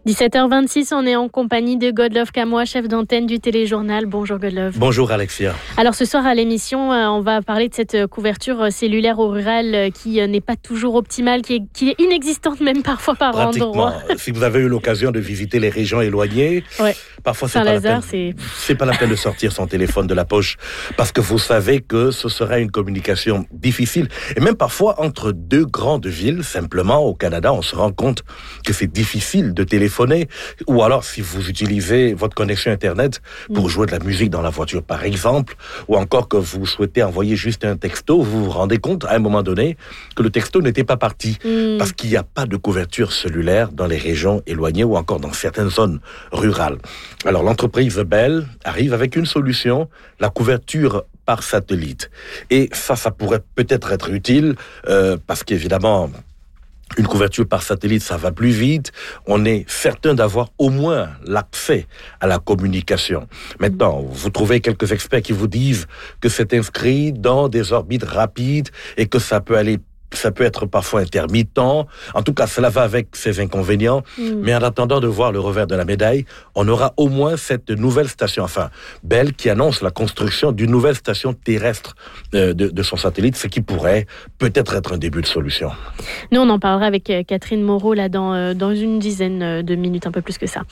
17h26, on est en compagnie de Godlove Kamoa, chef d'antenne du téléjournal. Bonjour Godlove. Bonjour Alexia. Alors ce soir à l'émission, on va parler de cette couverture cellulaire au rural qui n'est pas toujours optimale, qui est inexistante même parfois par endroits. Si vous avez eu l'occasion de visiter les régions éloignées, parfois c'est pas la peine de sortir son téléphone de la poche parce que vous savez que ce sera une communication difficile. Et même parfois entre deux grandes villes, simplement au Canada, on se rend compte que c'est difficile de téléphoner. Ou alors si vous utilisez votre connexion Internet pour jouer de la musique dans la voiture par exemple, ou encore que vous souhaitez envoyer juste un texto, vous vous rendez compte à un moment donné que le texto n'était pas parti parce qu'il n'y a pas de couverture cellulaire dans les régions éloignées ou encore dans certaines zones rurales. Alors l'entreprise Bell arrive avec une solution, la couverture par satellite. Et ça pourrait peut-être être utile parce qu'évidemment, une couverture par satellite, ça va plus vite. On est certain d'avoir au moins l'accès à la communication. Maintenant, vous trouvez quelques experts qui vous disent que c'est inscrit dans des orbites rapides et que ça peut être parfois intermittent. En tout cas, cela va avec ses inconvénients. Mais en attendant de voir le revers de la médaille, on aura au moins cette nouvelle station, Bell qui annonce la construction d'une nouvelle station terrestre de son satellite, ce qui pourrait peut-être être un début de solution. Nous, on en parlera avec Catherine Moreau là, dans une dizaine de minutes, un peu plus que ça.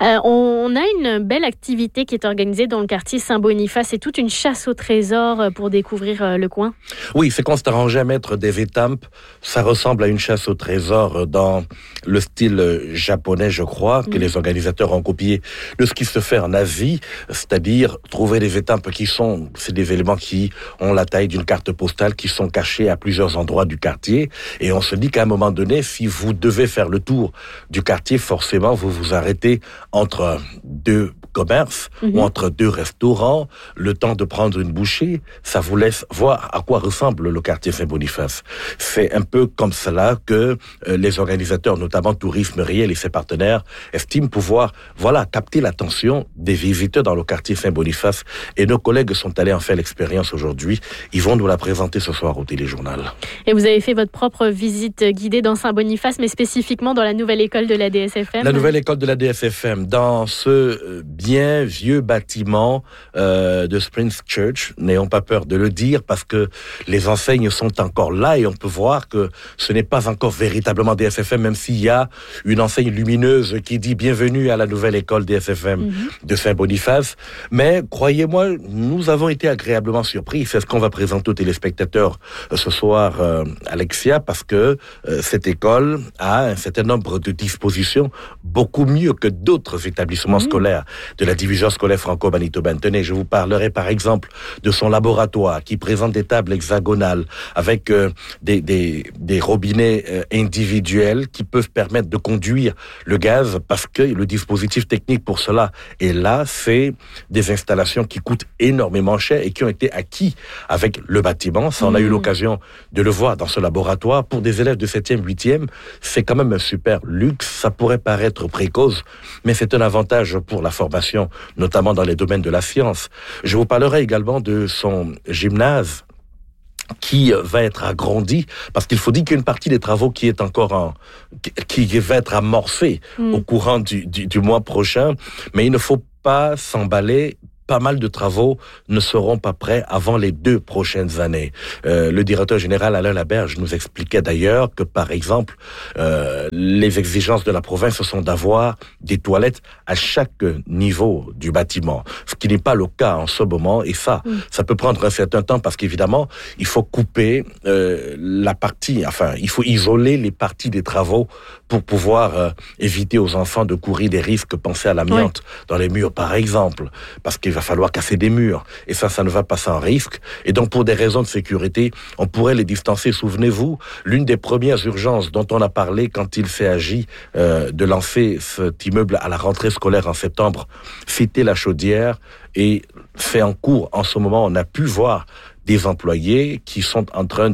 On a une belle activité qui est organisée dans le quartier Saint-Boniface. C'est toute une chasse au trésor pour découvrir le coin. Oui, c'est qu'on s'est arrangé à mettre des étampes. Ça ressemble à une chasse au trésor dans le style japonais, je crois, que les organisateurs ont copié de ce qui se fait en Asie, c'est-à-dire trouver des étampes c'est des éléments qui ont la taille d'une carte postale, qui sont cachés à plusieurs endroits du quartier. Et on se dit qu'à un moment donné, si vous devez faire le tour du quartier, forcément, vous vous arrêtez entre deux commerces ou entre deux restaurants, le temps de prendre une bouchée, ça vous laisse voir à quoi ressemble le quartier Saint-Boniface. C'est un peu comme cela que les organisateurs, notamment Tourisme Riel et ses partenaires, estiment pouvoir, capter l'attention des visiteurs dans le quartier Saint-Boniface. Et nos collègues sont allés en faire l'expérience aujourd'hui. Ils vont nous la présenter ce soir au téléjournal. Et vous avez fait votre propre visite guidée dans Saint-Boniface, mais spécifiquement dans la nouvelle école de la DSFM. La nouvelle école de la DSFM, dans ce bien vieux bâtiment de Springs Church. N'ayons pas peur de le dire parce que les enseignes sont encore là et on peut voir que ce n'est pas encore véritablement DSFM, même s'il y a une enseigne lumineuse qui dit bienvenue à la nouvelle école DSFM de Saint-Boniface. Mais croyez-moi, nous avons été agréablement surpris. C'est ce qu'on va présenter aux téléspectateurs ce soir, Alexia, parce que cette école a un certain nombre de dispositions beaucoup mieux que d'autres établissements scolaires de la division scolaire franco-manitobaine. Tenez, je vous parlerai par exemple de son laboratoire qui présente des tables hexagonales avec des robinets individuels qui peuvent permettre de conduire le gaz parce que le dispositif technique pour cela est là. C'est des installations qui coûtent énormément cher et qui ont été acquis avec le bâtiment. Ça, on a eu l'occasion de le voir dans ce laboratoire. Pour des élèves de 7e, 8e, c'est quand même un super luxe. Ça pourrait paraître précoce, mais c'est un avantage pour la formation, notamment dans les domaines de la science. Je vous parlerai également de son gymnase qui va être agrandi, parce qu'il faut dire qu'il y a une partie des travaux qui va être amorcée au courant du mois prochain, mais il ne faut pas s'emballer. Pas mal de travaux ne seront pas prêts avant les 2 prochaines années. Le directeur général Alain Laberge nous expliquait d'ailleurs que, par exemple, les exigences de la province sont d'avoir des toilettes à chaque niveau du bâtiment, ce qui n'est pas le cas en ce moment. Et ça peut prendre un certain temps parce qu'évidemment, il faut couper il faut isoler les parties des travaux pour pouvoir éviter aux enfants de courir des risques. Pensez à l'amiante dans les murs, par exemple, parce qu'il va falloir casser des murs. Et ça ne va pas sans risque. Et donc, pour des raisons de sécurité, on pourrait les distancer. Souvenez-vous, l'une des premières urgences dont on a parlé quand il s'est agi de lancer cet immeuble à la rentrée scolaire en septembre, c'était la chaudière. Et c'est en cours. En ce moment, on a pu voir des employés qui sont en train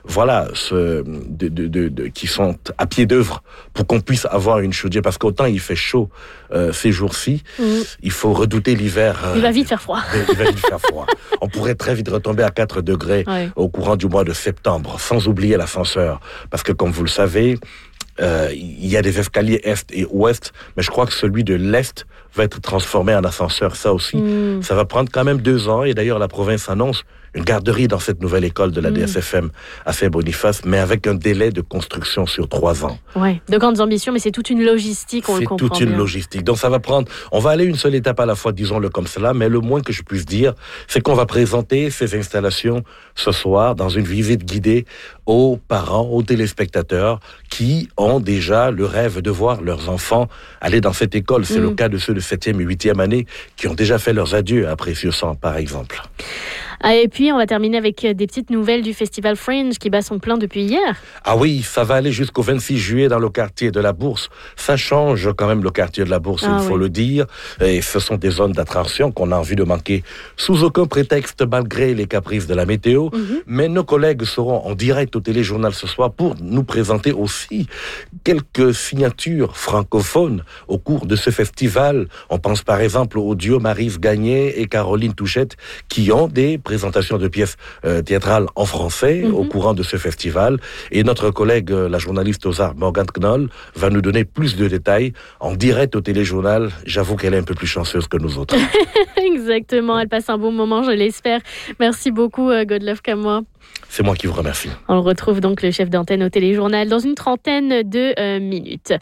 qui sont à pied d'œuvre pour qu'on puisse avoir une chaudière, parce qu'autant il fait chaud ces jours-ci, il faut redouter l'hiver. Il va vite faire froid. On pourrait très vite retomber à 4 degrés au courant du mois de septembre, sans oublier l'ascenseur, parce que comme vous le savez, il y a des escaliers est et ouest, mais je crois que celui de l'est va être transformé en ascenseur. Ça aussi, ça va prendre quand même 2 ans. Et d'ailleurs, la province annonce une garderie dans cette nouvelle école de la DSFM à Saint-Boniface, mais avec un délai de construction sur 3 ans. Ouais, de grandes ambitions, mais c'est toute une logistique, on le comprend bien. C'est toute une logistique. Donc ça va prendre, on va aller une seule étape à la fois, disons-le comme cela, mais le moins que je puisse dire, c'est qu'on va présenter ces installations ce soir dans une visite guidée aux parents, aux téléspectateurs qui ont déjà le rêve de voir leurs enfants aller dans cette école. C'est le cas de ceux de 7e et 8e année qui ont déjà fait leurs adieux à Précieux-Sang, par exemple. Et puis, on va terminer avec des petites nouvelles du Festival Fringe qui bat son plein depuis hier. Ah oui, ça va aller jusqu'au 26 juillet dans le quartier de la Bourse. Ça change quand même le quartier de la Bourse, il faut le dire. Et ce sont des zones d'attraction qu'on a envie de manquer sous aucun prétexte, malgré les caprices de la météo. Mais nos collègues seront en direct au téléjournal ce soir pour nous présenter aussi quelques signatures francophones au cours de ce festival. On pense par exemple au duo Maryse Gagné et Caroline Touchette qui ont des présentations de pièces théâtrales en français au courant de ce festival. Et notre collègue, la journaliste aux arts, Morgane Knoll, va nous donner plus de détails en direct au téléjournal. J'avoue qu'elle est un peu plus chanceuse que nous autres. Exactement, elle passe un bon moment, je l'espère. Merci beaucoup, Godlove Kamoa. C'est moi qui vous remercie. On retrouve donc le chef d'antenne au téléjournal dans une trentaine de minutes.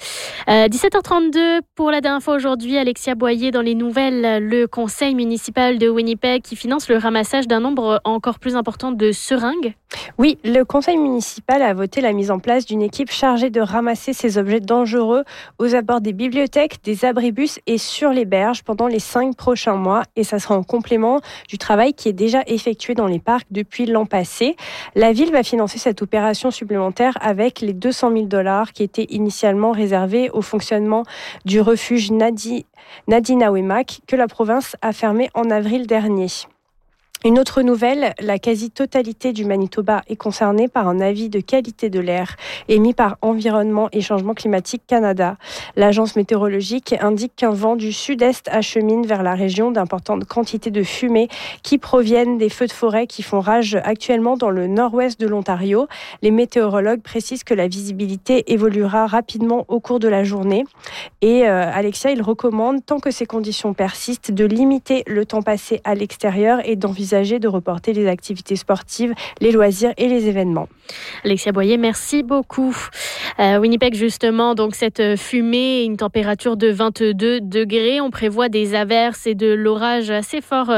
17h32 pour la dernière fois aujourd'hui, Alexia Boyer dans les nouvelles. Le conseil municipal de Winnipeg qui finance le ramassage d'un nombre encore plus important de seringues. Oui, le conseil municipal a voté la mise en place d'une équipe chargée de ramasser ces objets dangereux aux abords des bibliothèques, des abribus et sur les berges pendant les 5 prochains mois. Et ça sera en complément du travail qui est déjà effectué dans les parcs depuis l'an passé. La ville va financer cette opération supplémentaire avec les $200,000 qui étaient initialement réservés au fonctionnement du refuge Nadinawemak que la province a fermé en avril dernier. Une autre nouvelle, la quasi-totalité du Manitoba est concernée par un avis de qualité de l'air émis par Environnement et Changement Climatique Canada. L'agence météorologique indique qu'un vent du sud-est achemine vers la région d'importantes quantités de fumée qui proviennent des feux de forêt qui font rage actuellement dans le nord-ouest de l'Ontario. Les météorologues précisent que la visibilité évoluera rapidement au cours de la journée. Et Alexia, il recommande, tant que ces conditions persistent, de limiter le temps passé à l'extérieur et d'envisager de reporter les activités sportives, les loisirs et les événements. Alexia Boyer, merci beaucoup. Winnipeg, justement, donc cette fumée, une température de 22 degrés. On prévoit des averses et de l'orage assez fort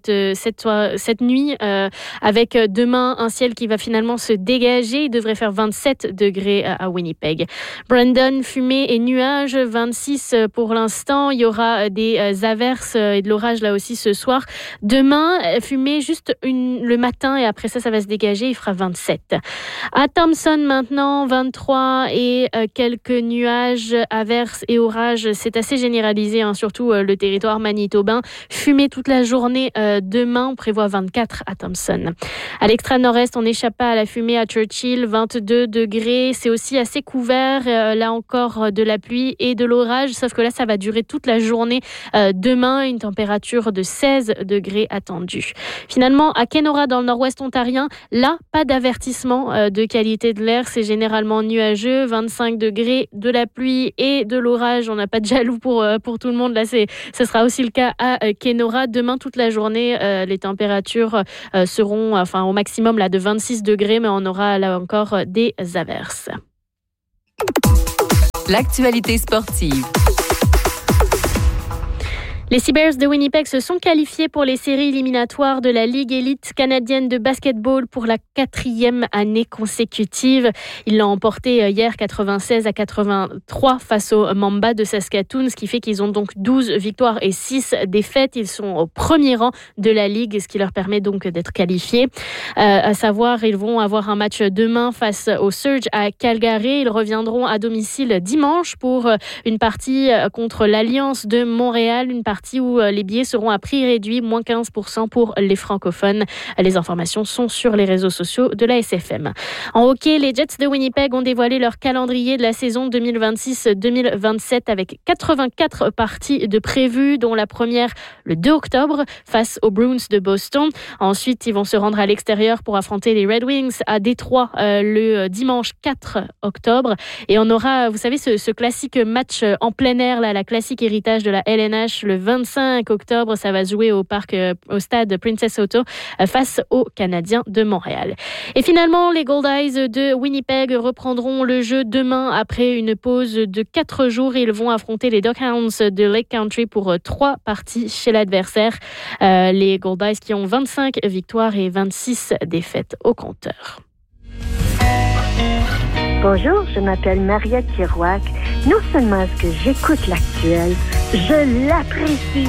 cette nuit, avec demain un ciel qui va finalement se dégager. Il devrait faire 27 degrés à Winnipeg. Brandon, fumée et nuages, 26 pour l'instant. Il y aura des averses et de l'orage là aussi ce soir. Demain, fumée juste le matin et après ça va se dégager, il fera 27. À Thompson maintenant, 23 et quelques nuages, averses et orages. C'est assez généralisé, surtout le territoire manitobain. Fumée toute la journée demain, on prévoit 24 à Thompson. À l'extra nord-est, on échappe pas à la fumée à Churchill, 22 degrés. C'est aussi assez couvert, là encore de la pluie et de l'orage, sauf que là ça va durer toute la journée. Demain, une température de 16 degrés attendue. Finalement, à Kenora, dans le nord-ouest ontarien, là, pas d'avertissement de qualité de l'air. C'est généralement nuageux, 25 degrés, de la pluie et de l'orage. On n'a pas de jaloux pour tout le monde. Là, ce sera aussi le cas à Kenora. Demain, toute la journée, les températures seront au maximum là, de 26 degrés, mais on aura là encore des averses. L'actualité sportive. Les Seabears de Winnipeg se sont qualifiés pour les séries éliminatoires de la Ligue élite canadienne de basketball pour la 4e année consécutive. Ils l'ont emporté hier 96-83 face aux Mamba de Saskatoon, ce qui fait qu'ils ont donc 12 victoires et 6 défaites. Ils sont au premier rang de la Ligue, ce qui leur permet donc d'être qualifiés. À savoir, ils vont avoir un match demain face au Surge à Calgary. Ils reviendront à domicile dimanche pour une partie contre l'Alliance de Montréal, une partie partie où les billets seront à prix réduit, moins 15% pour les francophones. Les informations sont sur les réseaux sociaux de la SFM. En hockey, les Jets de Winnipeg ont dévoilé leur calendrier de la saison 2026-2027 avec 84 parties de prévues, dont la première le 2 octobre face aux Bruins de Boston. Ensuite, ils vont se rendre à l'extérieur pour affronter les Red Wings à Détroit le dimanche 4 octobre. Et on aura, vous savez, ce classique match en plein air, là, la classique héritage de la LNH, le 25 octobre. Ça va se jouer au stade Princess Auto face aux Canadiens de Montréal. Et finalement, les Goldeyes de Winnipeg reprendront le jeu demain après une pause de 4 jours. Ils vont affronter les Dockhounds de Lake Country pour 3 parties chez l'adversaire. Les Goldeyes qui ont 25 victoires et 26 défaites au compteur. Bonjour, je m'appelle Mariette Kirouac. Non seulement est-ce que j'écoute l'actuel, je l'apprécie.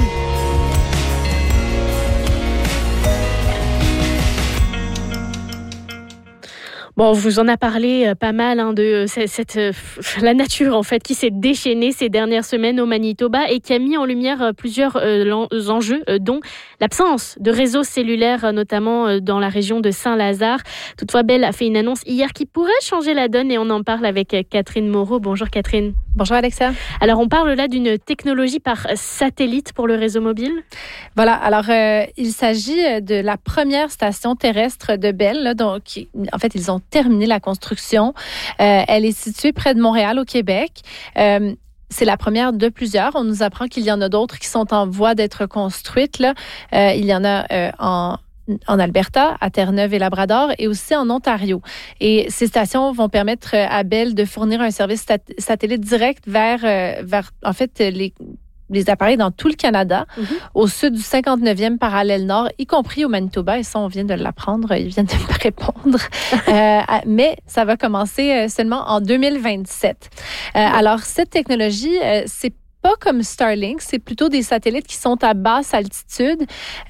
Bon, on vous en a parlé pas mal de la nature en fait qui s'est déchaînée ces dernières semaines au Manitoba et qui a mis en lumière plusieurs enjeux, dont l'absence de réseau cellulaire, notamment dans la région de Saint-Lazare. Toutefois, Bell a fait une annonce hier qui pourrait changer la donne et on en parle avec Catherine Moreau. Bonjour Catherine. Bonjour Alexa. Alors on parle là d'une technologie par satellite pour le réseau mobile. Voilà, alors il s'agit de la première station terrestre de Bell. Là, donc, en fait, ils ont terminé la construction. Elle est située près de Montréal, au Québec. C'est la première de plusieurs. On nous apprend qu'il y en a d'autres qui sont en voie d'être construites. Là. Il y en a en Alberta, à Terre-Neuve et Labrador, et aussi en Ontario. Et ces stations vont permettre à Bell de fournir un service satellite direct vers en fait, les appareils dans tout le Canada, au sud du 59e parallèle nord, y compris au Manitoba. Et ça, on vient de l'apprendre, ils viennent de me répondre. Mais ça va commencer seulement en 2027. Alors, cette technologie, c'est pas comme Starlink, c'est plutôt des satellites qui sont à basse altitude.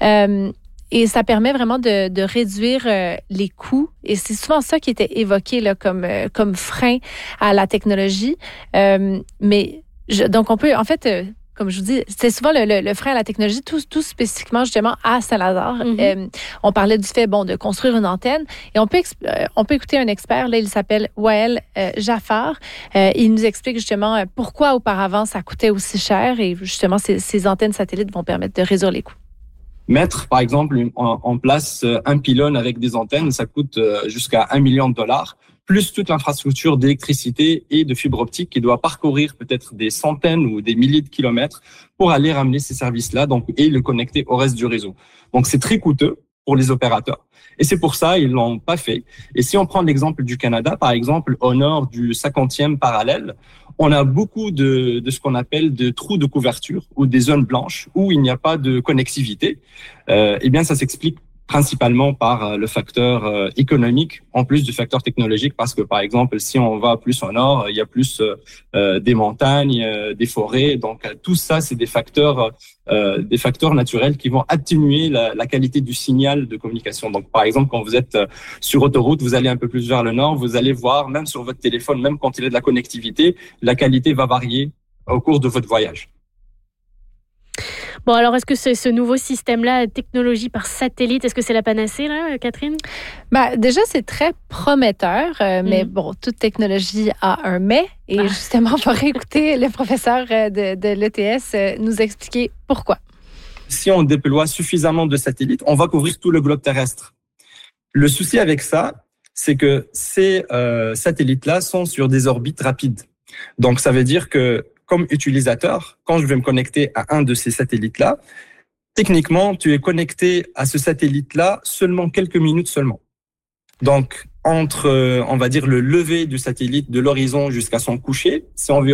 Et ça permet vraiment de réduire les coûts. Et c'est souvent ça qui était évoqué là, comme frein à la technologie. Donc, on peut, en fait, comme je vous dis, c'est souvent le frein à la technologie, tout spécifiquement justement à Saint-Lazare. On parlait du fait, de construire une antenne. Et on peut écouter un expert, là, il s'appelle Wael Jaffar. Il nous explique justement pourquoi auparavant ça coûtait aussi cher. Et justement, ces antennes satellites vont permettre de réduire les coûts. Mettre, par exemple, en place un pylône avec des antennes, ça coûte jusqu'à $1 million, plus toute l'infrastructure d'électricité et de fibre optique qui doit parcourir peut-être des centaines ou des milliers de kilomètres pour aller ramener ces services-là et le connecter au reste du réseau. Donc, c'est très coûteux pour les opérateurs. Et c'est pour ça, ils l'ont pas fait. Et si on prend l'exemple du Canada, par exemple, au nord du 50e parallèle, on a beaucoup de ce qu'on appelle de trous de couverture ou des zones blanches où il n'y a pas de connectivité. Eh bien, ça s'explique principalement par le facteur économique en plus du facteur technologique, parce que par exemple si on va plus au nord, il y a plus des montagnes, des forêts, donc tout ça c'est des facteurs naturels qui vont atténuer la qualité du signal de communication. Donc par exemple quand vous êtes sur autoroute, vous allez un peu plus vers le nord, vous allez voir même sur votre téléphone, même quand il y a de la connectivité, la qualité va varier au cours de votre voyage. Bon, alors, est-ce que ce nouveau système-là, technologie par satellite, est-ce que c'est la panacée, là, Catherine? Déjà, c'est très prometteur, mais bon, toute technologie a un mais. Et justement, on va réécouter le professeur de l'ETS nous expliquer pourquoi. Si on déploie suffisamment de satellites, on va couvrir tout le globe terrestre. Le souci avec ça, c'est que ces satellites-là sont sur des orbites rapides. Donc, ça veut dire que comme utilisateur, quand je vais me connecter à un de ces satellites-là, techniquement, tu es connecté à ce satellite-là seulement quelques minutes seulement. Donc, entre, on va dire, le lever du satellite de l'horizon jusqu'à son coucher, c'est environ